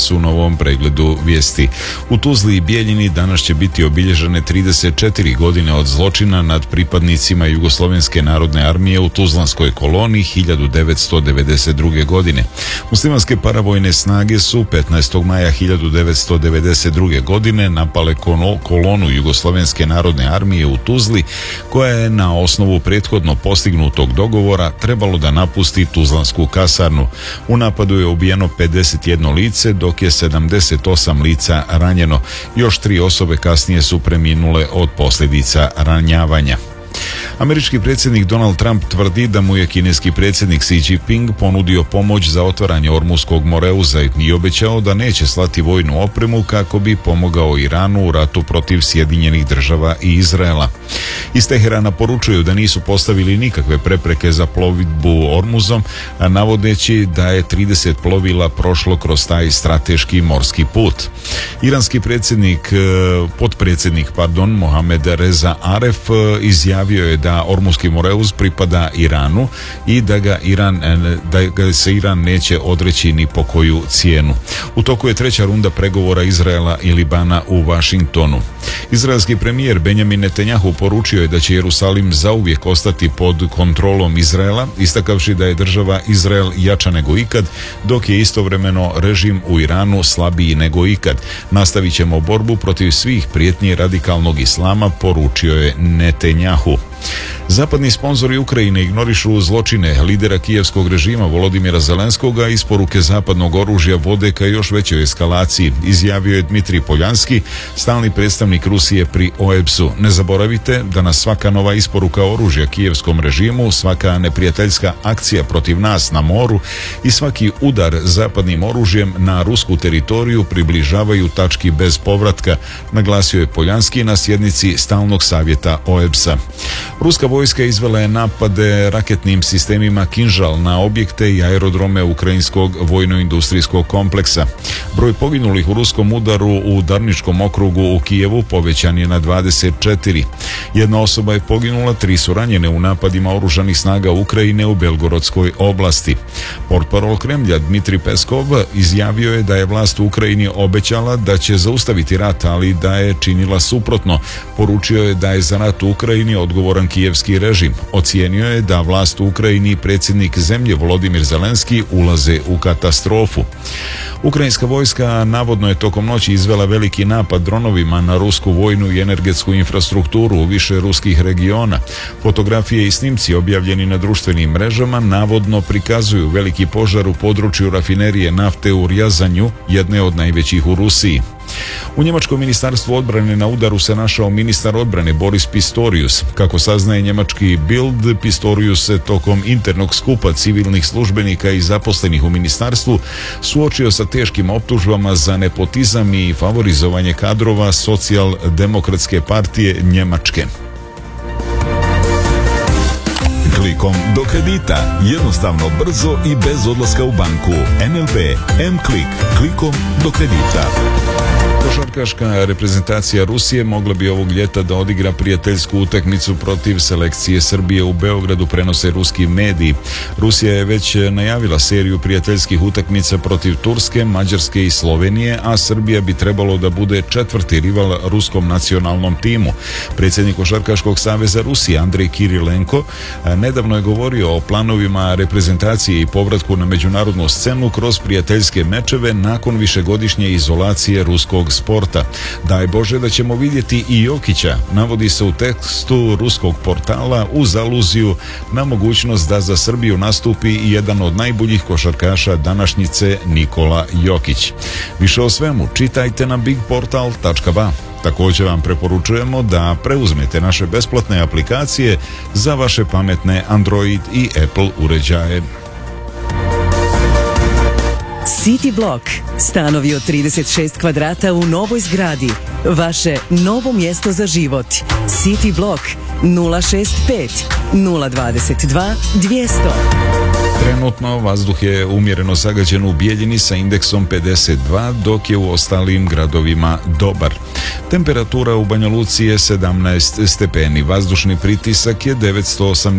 nas u novom pregledu vijesti. U Tuzli i Bijeljini danas će biti obilježene 34 godine od zločina nad pripadnicima Jugoslovenske narodne armije u Tuzlanskoj koloni 1992. godine. Muslimanske paravojne snage su 15. maja 1992. godine napale kolonu Jugoslovenske narodne armije u Tuzli, koja je na osnovu prethodno postignutog dogovora trebalo da napusti Tuzlansku kasarnu. U napadu je ubijeno 51 lice, dok je 78 lica ranjeno. Još 3 osobe kasnije su preminule od posljedica ranjavanja. Američki predsjednik Donald Trump tvrdi da mu je kineski predsjednik Xi Jinping ponudio pomoć za otvaranje Ormuskog moreuza i obećao da neće slati vojnu opremu kako bi pomogao Iranu u ratu protiv Sjedinjenih Država i Izraela. Iz Teherana poručuju da nisu postavili nikakve prepreke za plovidbu Ormuzom, navodeći da je 30 plovila prošlo kroz taj strateški morski put. Iranski potpredsjednik Mohamed Reza Aref izjavio je da Ormuski moreuz pripada Iranu i da ga se Iran neće odreći ni po koju cijenu. U toku je 3. runda pregovora Izraela i Libana u Vašingtonu. Izraelski premijer Benjamin Netanjahu poručio je da će Jerusalim zauvijek ostati pod kontrolom Izraela, istakavši da je država Izrael jača nego ikad, dok je istovremeno režim u Iranu slabiji nego ikad. Nastavit ćemo borbu protiv svih prijetnji radikalnog islama, poručio je Netanjahu. Zapadni sponzori Ukrajine ignorišu zločine lidera kijevskog režima Volodimira Zelenskoga, i isporuke zapadnog oružja vode ka još većoj eskalaciji, izjavio je Dmitrij Poljanski, stalni predstavnik Rusije pri OEBS-u. Ne zaboravite da nas svaka nova isporuka oružja kijevskom režimu, svaka neprijateljska akcija protiv nas na moru i svaki udar zapadnim oružjem na rusku teritoriju približavaju tački bez povratka, naglasio je Poljanski na sjednici stalnog savjeta OEBS-a. Ruska vojska izvela je napade raketnim sistemima Kinžal na objekte i aerodrome ukrajinskog vojno-industrijskog kompleksa. Broj poginulih u ruskom udaru u Darničkom okrugu u Kijevu povećan je na 24. Jedna osoba je poginula, 3 su ranjene u napadima oružanih snaga Ukrajine u Belgorodskoj oblasti. Portparol Kremlja Dmitrij Peskov izjavio je da je vlast u Ukrajini obećala da će zaustaviti rat, ali da je činila suprotno. Poručio je da je za rat u Ukrajini odgovoran kijevski režim. Ocijenio je da vlast u Ukrajini i predsjednik zemlje Volodimir Zelenski ulaze u katastrofu. Ukrajinska vojska navodno je tokom noći izvela veliki napad dronovima na rusku vojnu i energetsku infrastrukturu u više ruskih regiona. Fotografije i snimci objavljeni na društvenim mrežama navodno prikazuju veliki požar u području rafinerije nafte u Rjazanju, jedne od najvećih u Rusiji. U njemačkom ministarstvu odbrane na udaru se našao ministar odbrane Boris Pistorius. Kako saznaje njemački Bild, Pistorius se tokom internog skupa civilnih službenika i zaposlenih u ministarstvu suočio sa teškim optužbama za nepotizam i favorizovanje kadrova Socijaldemokratske partije Njemačke. Klikom do kredita. Jednostavno, brzo i bez odlaska u banku. NLB M-Klik. Klikom do kredita. Košarkaška reprezentacija Rusije mogla bi ovog ljeta da odigra prijateljsku utakmicu protiv selekcije Srbije u Beogradu, prenose ruski mediji. Rusija je već najavila seriju prijateljskih utakmica protiv Turske, Mađarske i Slovenije, a Srbija bi trebalo da bude 4. rival ruskom nacionalnom timu. Predsjednik Košarkaškog saveza Rusije Andrej Kirilenko nedavno je govorio o planovima reprezentacije i povratku na međunarodnu scenu kroz prijateljske mečeve nakon višegodišnje izolacije ruskog sporta. Daj Bože da ćemo vidjeti i Jokića, navodi se u tekstu ruskog portala, uz aluziju na mogućnost da za Srbiju nastupi jedan od najboljih košarkaša današnjice, Nikola Jokić. Više o svemu čitajte na bigportal.ba. Također vam preporučujemo da preuzmete naše besplatne aplikacije za vaše pametne Android i Apple uređaje. City Block. Stanovi od 36 kvadrata u novoj zgradi. Vaše novo mjesto za život. City Block 065 022 200. Trenutno vazduh je umjereno zagađen u Bijeljini sa indeksom 52, dok je u ostalim gradovima dobar. Temperatura u Banja Luci je 17 stepeni, vazdušni pritisak je 980